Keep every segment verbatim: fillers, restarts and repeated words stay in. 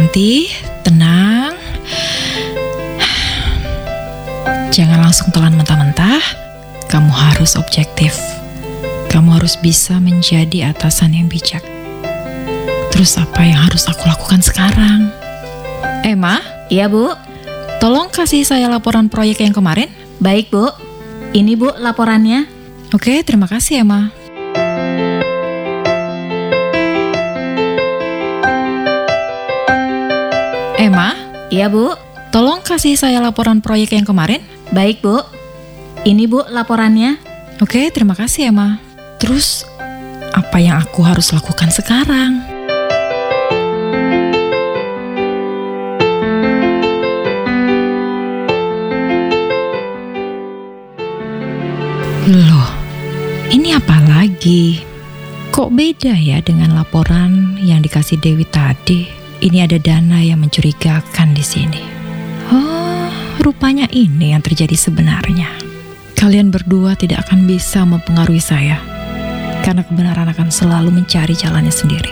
Berhenti, tenang. Jangan langsung telan mentah-mentah. Kamu harus objektif. Kamu harus bisa menjadi atasan yang bijak. Terus apa yang harus aku lakukan sekarang? Emma? Iya, Bu. Tolong kasih saya laporan proyek yang kemarin. Baik, Bu. Ini, Bu, laporannya. Oke, terima kasih, Emma. Emma? Iya, Bu. Tolong kasih saya laporan proyek yang kemarin. Baik, Bu. Ini, Bu, laporannya. Oke, terima kasih, Emma. Terus, apa yang aku harus lakukan sekarang? Loh, ini apa lagi? Kok beda ya dengan laporan yang dikasih Dewi tadi? Ini ada dana yang mencurigakan di sini. Oh, rupanya ini yang terjadi sebenarnya. Kalian berdua tidak akan bisa mempengaruhi saya, karena kebenaran akan selalu mencari jalannya sendiri.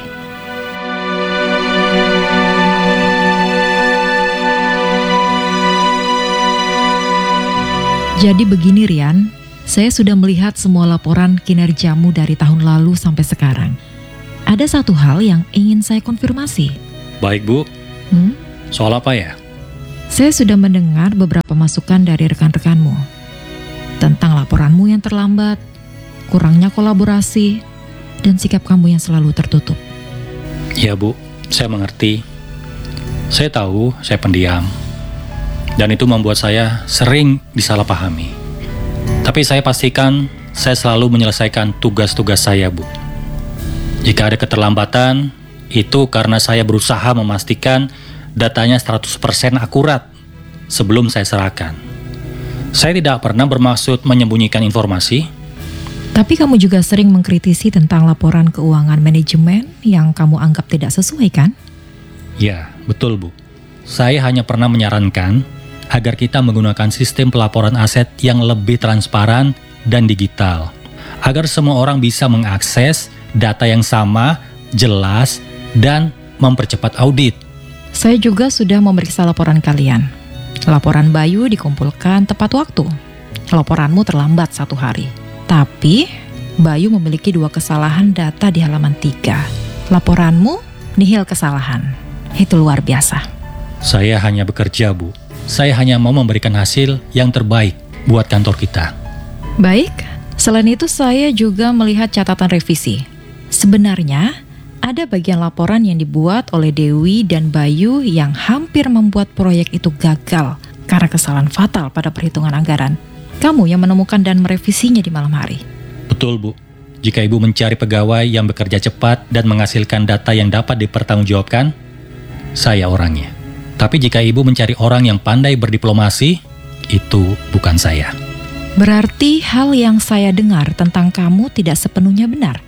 Jadi begini, Rian. Saya sudah melihat semua laporan kinerjamu dari tahun lalu sampai sekarang. Ada satu hal yang ingin saya konfirmasi. Baik, Bu. Hmm? Soal apa ya? Saya sudah mendengar beberapa masukan dari rekan-rekanmu tentang laporanmu yang terlambat, kurangnya kolaborasi, dan sikap kamu yang selalu tertutup. Ya, Bu. Saya mengerti. Saya tahu saya pendiam. Dan itu membuat saya sering disalahpahami. Tapi saya pastikan saya selalu menyelesaikan tugas-tugas saya, Bu. Jika ada keterlambatan, itu karena saya berusaha memastikan datanya seratus persen akurat sebelum saya serahkan. Saya tidak pernah bermaksud menyembunyikan informasi. Tapi kamu juga sering mengkritisi tentang laporan keuangan manajemen yang kamu anggap tidak sesuai, kan? Ya, betul, Bu. Saya hanya pernah menyarankan agar kita menggunakan sistem pelaporan aset yang lebih transparan dan digital, agar semua orang bisa mengakses data yang sama, jelas, dan mempercepat audit. Saya juga sudah memeriksa laporan kalian. Laporan Bayu dikumpulkan tepat waktu. Laporanmu terlambat satu hari. Tapi, Bayu memiliki dua kesalahan data di halaman tiga. Laporanmu nihil kesalahan. Itu luar biasa. Saya hanya bekerja, Bu. Saya hanya mau memberikan hasil yang terbaik buat kantor kita. Baik, selain itu saya juga melihat catatan revisi. Sebenarnya, ada bagian laporan yang dibuat oleh Dewi dan Bayu yang hampir membuat proyek itu gagal karena kesalahan fatal pada perhitungan anggaran. Kamu yang menemukan dan merevisinya di malam hari. Betul, Bu. Jika Ibu mencari pegawai yang bekerja cepat dan menghasilkan data yang dapat dipertanggungjawabkan, saya orangnya. Tapi jika Ibu mencari orang yang pandai berdiplomasi, itu bukan saya. Berarti hal yang saya dengar tentang kamu tidak sepenuhnya benar.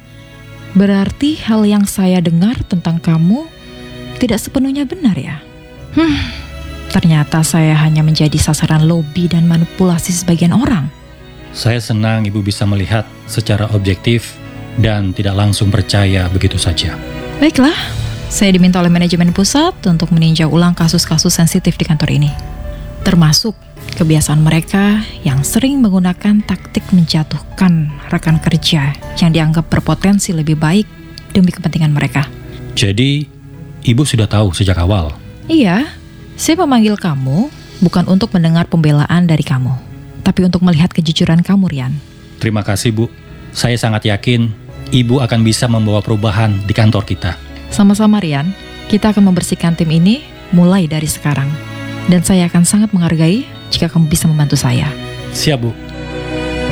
Berarti hal yang saya dengar tentang kamu tidak sepenuhnya benar ya? Hmm, ternyata saya hanya menjadi sasaran lobi dan manipulasi sebagian orang. Saya senang Ibu bisa melihat secara objektif dan tidak langsung percaya begitu saja. Baiklah. Saya diminta oleh manajemen pusat untuk meninjau ulang kasus-kasus sensitif di kantor ini. Termasuk kebiasaan mereka yang sering menggunakan taktik menjatuhkan rekan kerja yang dianggap berpotensi lebih baik demi kepentingan mereka. Jadi, Ibu sudah tahu sejak awal? Iya, saya memanggil kamu bukan untuk mendengar pembelaan dari kamu, tapi untuk melihat kejujuran kamu, Rian. Terima kasih, Bu. Saya sangat yakin Ibu akan bisa membawa perubahan di kantor kita. Sama-sama, Rian. Kita akan membersihkan tim ini mulai dari sekarang. Dan saya akan sangat menghargai jika kamu bisa membantu saya. Siap, Bu.